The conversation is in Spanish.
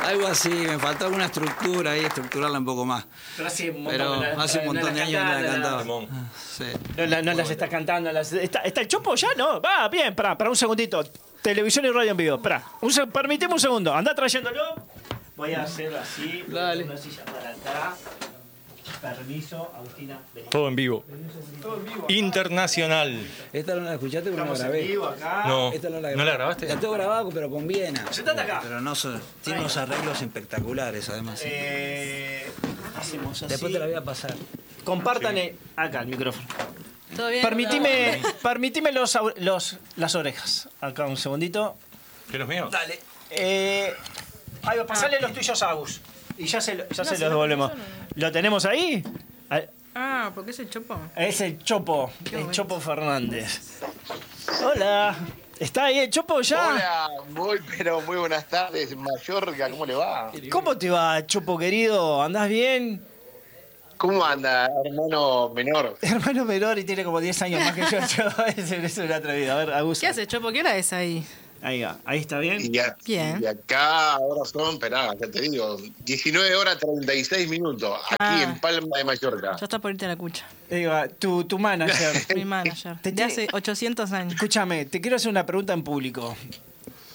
Algo así, me faltó alguna estructura ahí, estructurarla un poco más. Pero hace un Pero hace un montón de años no la cantaba. Sí. Sí. No las estás cantando. ¿Está el Chopo ya? No. Va, bien, para un segundito. Televisión y radio en vivo. Permitime un segundo. Andá trayéndolo. Voy a hacer así. Dale. Una silla para acá. Permiso, Agustina. Vení. Todo en vivo. Todo en vivo. Internacional. Esta no la escuchaste porque no la Estamos en grabé. vivo acá. No. Esta no ¿No la grabaste? La tengo grabada, pero con Viena. Sentate acá. Pero no tiene unos arreglos espectaculares, además. Hacemos así. Después te la voy a pasar. Compartan acá el micrófono. ¿Todo bien? Permitime las orejas. Acá un segundito. ¿Qué los míos? Dale. Ahí va, pasale los tuyos a Agus. Y ya se los devolvemos. ¿Lo tenemos ahí? Ah, porque es el Chopo. Es el Chopo. Qué El bueno. Chopo Fernández. Hola. ¿Está ahí el Chopo ya? Hola, pero muy buenas tardes, Mallorca, ¿cómo le va? ¿Cómo te va, Chopo querido? ¿Andás bien? ¿Cómo anda, hermano menor? Hermano menor y tiene como 10 años más que yo. Es un atrevido. A ver, Agus. ¿Qué hace, Chopo? ¿Qué hora es ahí? Ahí va. Ahí está bien. Bien. Y acá ahora son, esperá, ya te digo, 19 horas 36 minutos, aquí en Palma de Mallorca. Ya está por irte a la cucha. Ahí va. Tu manager. Mi manager. Te De tiene- hace 800 años. Escúchame, te quiero hacer una pregunta en público.